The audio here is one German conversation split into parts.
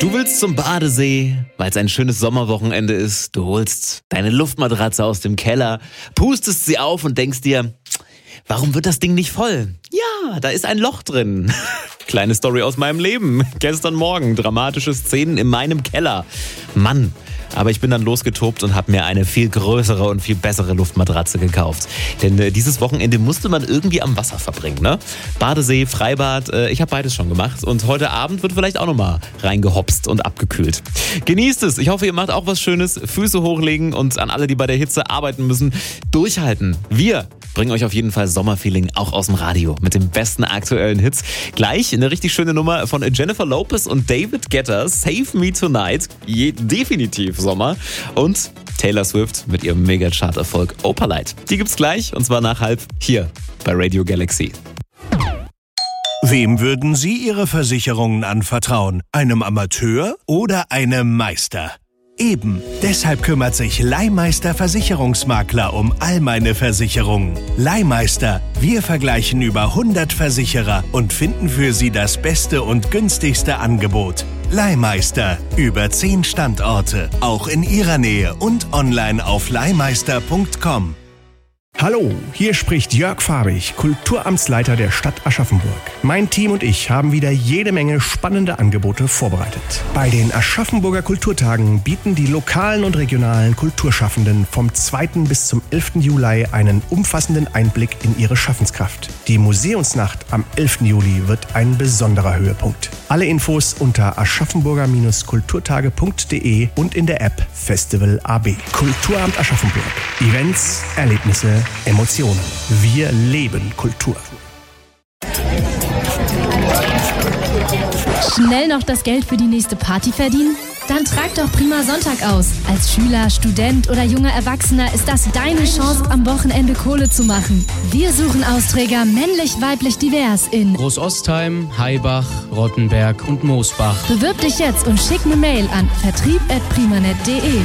Du willst zum Badesee, weil es ein schönes Sommerwochenende ist. Du holst deine Luftmatratze aus dem Keller, pustest sie auf und denkst dir, warum wird das Ding nicht voll? Ja, da ist ein Loch drin. Kleine Story aus meinem Leben. Gestern Morgen, dramatische Szenen in meinem Keller. Mann. Aber ich bin dann losgetobt und habe mir eine viel größere und viel bessere Luftmatratze gekauft. Denn dieses Wochenende musste man irgendwie am Wasser verbringen, ne? Badesee, Freibad, ich habe beides schon gemacht. Und heute Abend wird vielleicht auch nochmal reingehopst und abgekühlt. Genießt es. Ich hoffe, ihr macht auch was Schönes. Füße hochlegen und an alle, die bei der Hitze arbeiten müssen, durchhalten. Wir bringen euch auf jeden Fall Sommerfeeling auch aus dem Radio mit den besten aktuellen Hits. Gleich eine richtig schöne Nummer von Jennifer Lopez und David Guetta, Save Me Tonight. Definitiv Sommer. Und Taylor Swift mit ihrem Mega-Chart-Erfolg Opalite. Die gibt's gleich und zwar nach 5 hier bei Radio Galaxy. Wem würden Sie Ihre Versicherungen anvertrauen? Einem Amateur oder einem Meister? Eben, deshalb kümmert sich Leihmeister Versicherungsmakler um all meine Versicherungen. Leihmeister, wir vergleichen über 100 Versicherer und finden für Sie das beste und günstigste Angebot. Leihmeister, über 10 Standorte, auch in Ihrer Nähe und online auf leihmeister.com. Hallo, hier spricht Jörg Fahrig, Kulturamtsleiter der Stadt Aschaffenburg. Mein Team und ich haben wieder jede Menge spannende Angebote vorbereitet. Bei den Aschaffenburger Kulturtagen bieten die lokalen und regionalen Kulturschaffenden vom 2. bis zum 11. Juli einen umfassenden Einblick in ihre Schaffenskraft. Die Museumsnacht am 11. Juli wird ein besonderer Höhepunkt. Alle Infos unter aschaffenburger-kulturtage.de und in der App Festival AB. Kulturamt Aschaffenburg. Events, Erlebnisse, Emotionen. Wir leben Kultur. Schnell noch das Geld für die nächste Party verdienen? Dann trag doch Prima Sonntag aus. Als Schüler, Student oder junger Erwachsener ist das deine Chance, am Wochenende Kohle zu machen. Wir suchen Austräger männlich, weiblich, divers in Großostheim, Haibach, Rottenberg und Moosbach. Bewirb dich jetzt und schick eine Mail an vertrieb@primanet.de.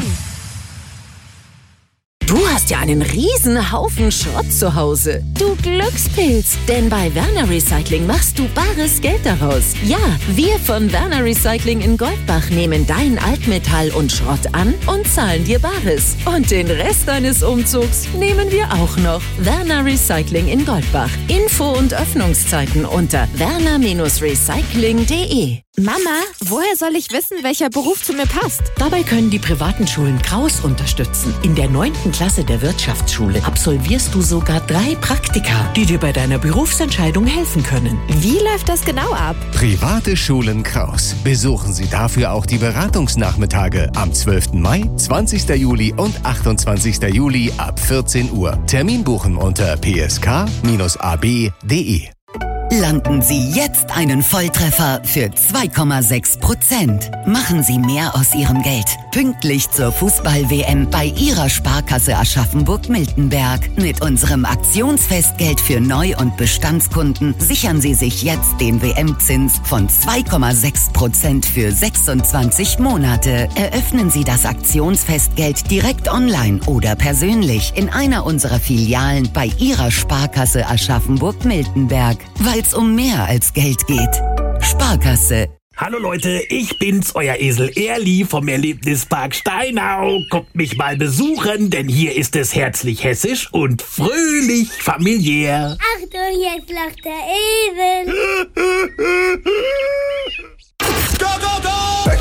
Du hast ja einen riesen Haufen Schrott zu Hause. Du Glückspilz, denn bei Werner Recycling machst du bares Geld daraus. Ja, wir von Werner Recycling in Goldbach nehmen dein Altmetall und Schrott an und zahlen dir Bares. Und den Rest deines Umzugs nehmen wir auch noch. Werner Recycling in Goldbach. Info und Öffnungszeiten unter werner-recycling.de. Mama, woher soll ich wissen, welcher Beruf zu mir passt? Dabei können die privaten Schulen Kraus unterstützen. In der 9. Klasse der Wirtschaftsschule absolvierst du sogar 3 Praktika, die dir bei deiner Berufsentscheidung helfen können. Wie läuft das genau ab? Private Schulen Kraus. Besuchen Sie dafür auch die Beratungsnachmittage am 12. Mai, 20. Juli und 28. Juli ab 14 Uhr. Termin buchen unter psk-ab.de. Landen Sie jetzt einen Volltreffer für 2,6%. Machen Sie mehr aus Ihrem Geld. Pünktlich zur Fußball-WM bei Ihrer Sparkasse Aschaffenburg-Miltenberg. Mit unserem Aktionsfestgeld für Neu- und Bestandskunden sichern Sie sich jetzt den WM-Zins von 2,6% für 26 Monate. Eröffnen Sie das Aktionsfestgeld direkt online oder persönlich in einer unserer Filialen bei Ihrer Sparkasse Aschaffenburg-Miltenberg. Weil es um mehr als Geld geht. Sparkasse. Hallo Leute, ich bin's, euer Esel Erli vom Erlebnispark Steinau. Kommt mich mal besuchen, denn hier ist es herzlich hessisch und fröhlich familiär. Achtung, jetzt lacht der Esel.